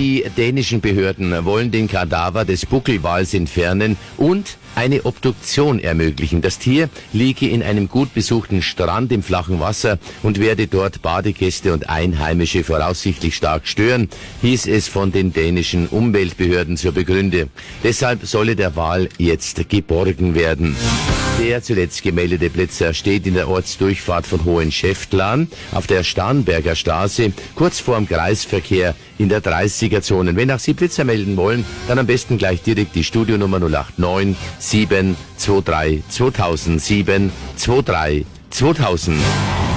Die dänischen Behörden wollen den Kadaver des Buckelwals entfernen und eine Obduktion ermöglichen. Das Tier liege in einem gut besuchten Strand im flachen Wasser und werde dort Badegäste und Einheimische voraussichtlich stark stören, hieß es von den dänischen Umweltbehörden zur Begründung. Deshalb solle der Wal jetzt geborgen werden. Der zuletzt gemeldete Blitzer steht in der Ortsdurchfahrt von Hohenschäftlarn auf der Starnberger Straße, kurz vorm Kreisverkehr in der 30er-Zone. Wenn auch Sie Blitzer melden wollen, dann am besten gleich direkt die Studionummer 089 723 2000 723 2000.